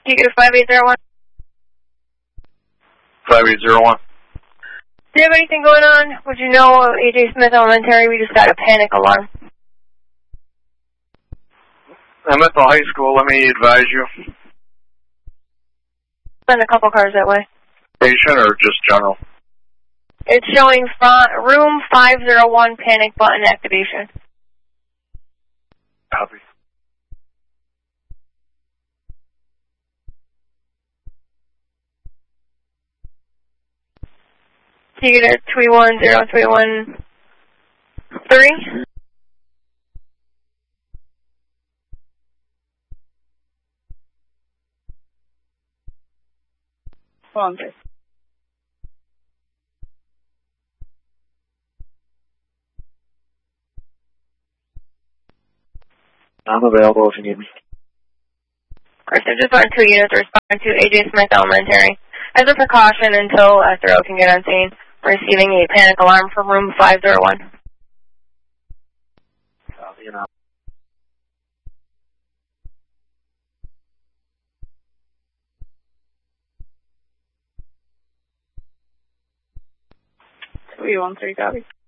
you get a 5801? 5801. Do you have anything going on? Would you know A.J. Smith Elementary? We just got a panic alarm. I'm at the high school. Let me advise you. Send a couple cars that way. Patient or just general? It's showing room 501 panic button activation. Copy. Can you get a 310313? Hold on, please. I'm available if you need me. Chris, I just want 2 units to respond to A.J. Smith Elementary. As a precaution until SRO can get on scene, we're receiving a panic alarm from room 501. Copy and out. 313, copy.